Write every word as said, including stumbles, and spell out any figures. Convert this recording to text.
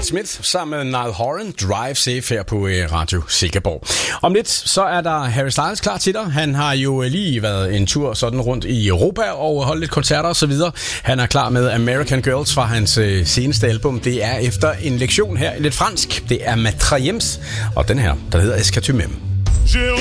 Carl Smith sammen med Niall Horan, Drive Safe her på Radio Silkeborg. Om lidt så er der Harry Styles klar til dig. Han har jo lige været en tur sådan rundt i Europa og holdt lidt koncerter og så videre. Han er klar med American Girls fra hans øh, seneste album. Det er efter en lektion her i lidt fransk. Det er Maître James, og den her, der hedder Escatymem.